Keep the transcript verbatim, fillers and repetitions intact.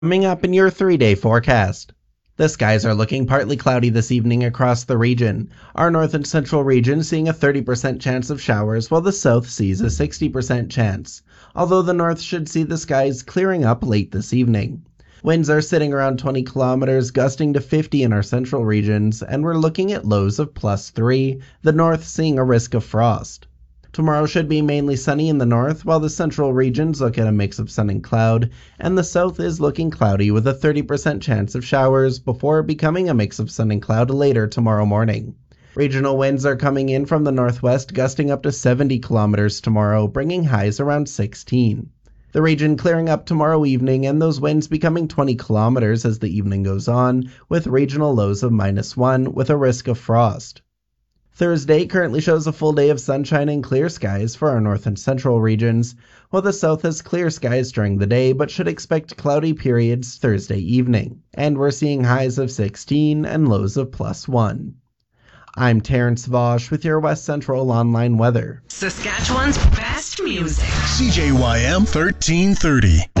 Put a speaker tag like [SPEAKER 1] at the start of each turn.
[SPEAKER 1] Coming up in your three-day forecast. The skies are looking partly cloudy this evening across the region. Our north and central region seeing a thirty percent chance of showers, while the south sees a sixty percent chance, although the north should see the skies clearing up late this evening. Winds are sitting around twenty kilometers, gusting to fifty in our central regions, and we're looking at lows of plus three, the north seeing a risk of frost. Tomorrow should be mainly sunny in the north, while the central regions look at a mix of sun and cloud, and the south is looking cloudy with a thirty percent chance of showers before becoming a mix of sun and cloud later tomorrow morning. Regional winds are coming in from the northwest, gusting up to seventy kilometers tomorrow, bringing highs around sixteen. The region clearing up tomorrow evening, and those winds becoming twenty kilometers as the evening goes on, with regional lows of minus one with a risk of frost. Thursday currently shows a full day of sunshine and clear skies for our north and central regions, while the south has clear skies during the day but should expect cloudy periods Thursday evening, and we're seeing highs of sixteen and lows of plus one. I'm Terrence Vosch with your West Central Online weather.
[SPEAKER 2] Saskatchewan's best music.
[SPEAKER 3] C J Y M thirteen thirty.